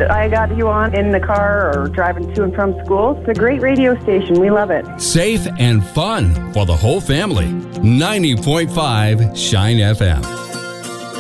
I got you on in the car or driving to and from school. It's a great radio station. We love it. Safe and fun for the whole family. 90.5 Shine FM.